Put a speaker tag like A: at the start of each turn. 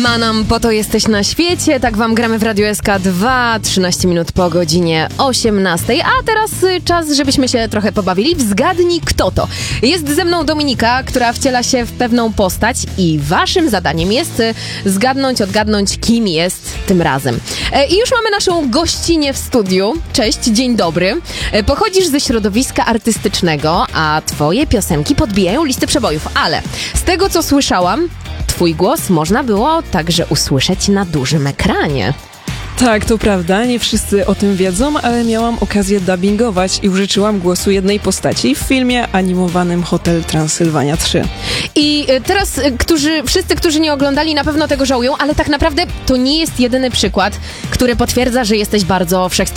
A: Panam, po to jesteś na świecie. Tak wam gramy w Radiu SK2, 13 minut po godzinie 18. A teraz czas, żebyśmy się trochę pobawili w Zgadnij Kto To. Jest ze mną Dominika, która wciela się w pewną postać i waszym zadaniem jest odgadnąć, kim jest tym razem. I już mamy naszą gościnę w studiu. Cześć, dzień dobry. Pochodzisz ze środowiska artystycznego, a twoje piosenki podbijają listy przebojów, ale z tego, co słyszałam, twój głos można było także usłyszeć na dużym ekranie.
B: Tak, to prawda, nie wszyscy o tym wiedzą, ale miałam okazję dubbingować i użyczyłam głosu jednej postaci w filmie animowanym Hotel Transylwania 3.
A: I teraz wszyscy, którzy nie oglądali, na pewno tego żałują, ale tak naprawdę to nie jest jedyny przykład, który potwierdza, że jesteś bardzo